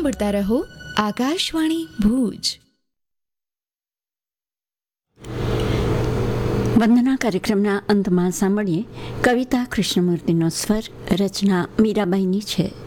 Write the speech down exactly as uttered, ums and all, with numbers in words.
સાંભળતા રહો આકાશવાણી ભુજ. વંદના કાર્યક્રમના અંતમાં સાંભળીએ કવિતા કૃષ્ણમૂર્તિનો સ્વર, રચના મીરાબાઈની છે.